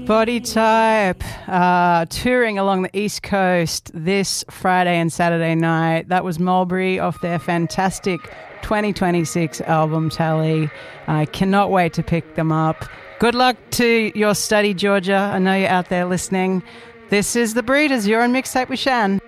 Body Type, touring along the East Coast this Friday and Saturday night. That was Mulberry off their fantastic 2026 album Tally. I cannot wait to pick them up. Good luck to your study, Georgia. I know you're out there listening. This is The Breeders. You're on Mixtape with Shan.